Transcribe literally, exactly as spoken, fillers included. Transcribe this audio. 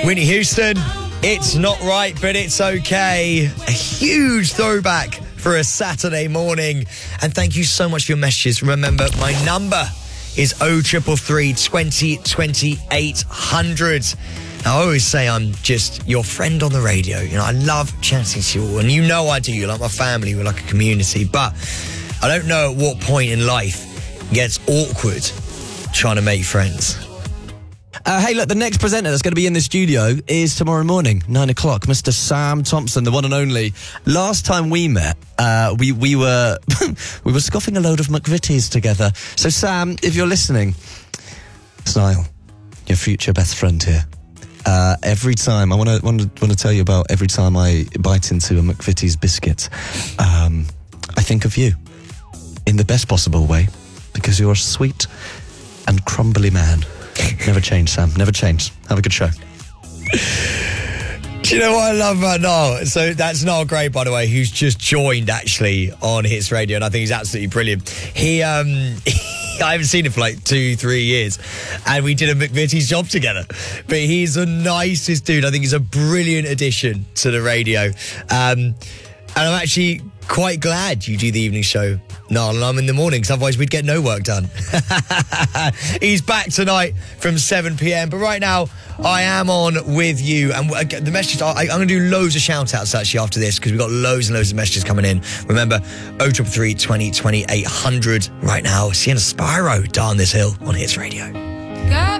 Whitney Houston, It's Not Right, But It's Okay. A huge throwback for a Saturday morning. And thank you so much for your messages. Remember, my number is oh three three three, twenty, twenty, eight hundred. Now, I always say I'm just your friend on the radio. You know, I love chatting to you all. And you know I do. You're like my family. We're like a community. But I don't know at what point in life it gets awkward trying to make friends. Uh, hey, look, the next presenter that's going to be in the studio is tomorrow morning, nine o'clock, Mister Sam Thompson, the one and only. Last time we met, uh, we, we were we were scoffing a load of McVitie's together. So, Sam, if you're listening, it's Niall, your future best friend here. Uh, every time, I want to want to want to tell you about every time I bite into a McVitie's biscuit, um, I think of you in the best possible way, because you're a sweet and crumbly man. Never change, Sam. Never change. Have a good show. Do you know what I love about Niall? So that's Niall Gray, by the way, who's just joined actually on Hits Radio, and I think he's absolutely brilliant. He, um, I haven't seen him for like two, three years, and we did a McVitie's job together. But he's the nicest dude. I think he's a brilliant addition to the radio. Um, and I'm actually quite glad you do the evening show, Niall, and I'm in the morning, because otherwise we'd get no work done. He's back tonight from seven p.m. But right now, I am on with you. And the messages, I, I'm going to do loads of shout-outs actually after this, because we've got loads and loads of messages coming in. Remember, oh three three three, twenty, twenty, eight hundred. Right now, Sienna Spyro, Down This Hill on Hits Radio. Got